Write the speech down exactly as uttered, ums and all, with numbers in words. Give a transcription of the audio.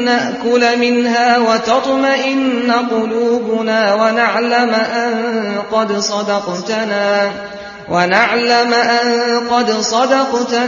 نأكل منها وتطمئن قلوبنا ونعلم أن قد صدقتنا ونعلم أن قد صدقتنا